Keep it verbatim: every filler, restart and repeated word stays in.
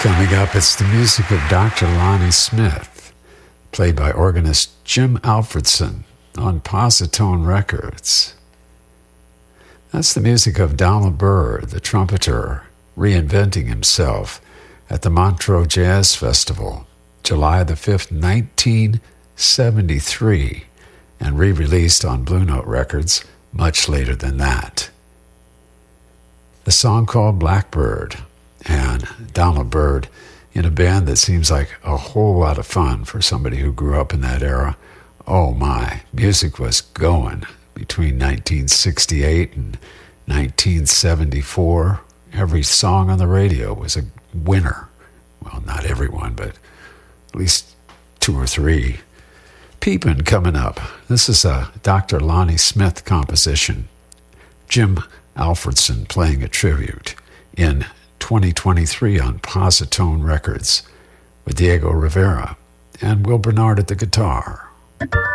Coming up, it's the music of Doctor Lonnie Smith, played by organist Jim Alfredson on Positone Records. That's the music of Donald Byrd, the trumpeter, reinventing himself at the Montreux Jazz Festival, July the fifth, nineteen seventy-three, and re-released on Blue Note Records much later than that. The song called Blackbird, and Donald Byrd in a band that seems like a whole lot of fun for somebody who grew up in that era. Oh my, music was going between nineteen sixty-eight and nineteen seventy-four. Every song on the radio was a winner. Well, not everyone, but at least two or three. Peepin' coming up. This is a Doctor Lonnie Smith composition. Jim Alfredson playing a tribute in twenty twenty-three on Positone Records with Diego Rivera and Will Bernard at the guitar.